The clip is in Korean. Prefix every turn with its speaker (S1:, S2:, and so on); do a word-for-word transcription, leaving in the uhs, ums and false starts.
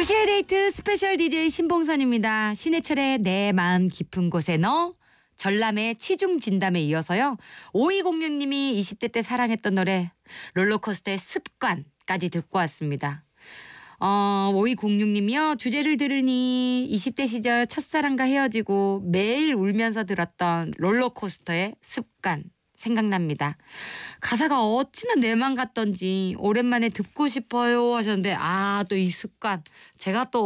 S1: 도시의 데이트 스페셜 디제이 신봉선입니다. 신해철의 내 마음 깊은 곳에 너, 전람의 치중 진담에 이어서요. 오이공육 님이 이십 대 때 사랑했던 노래 롤러코스터의 습관까지 듣고 왔습니다. 어, 오이공육 님이요. 주제를 들으니 이십 대 시절 첫사랑과 헤어지고 매일 울면서 들었던 롤러코스터의 습관 생각납니다. 가사가 어찌나 내 맘 같던지 오랜만에 듣고 싶어요 하셨는데 아, 또 이 습관 제가 또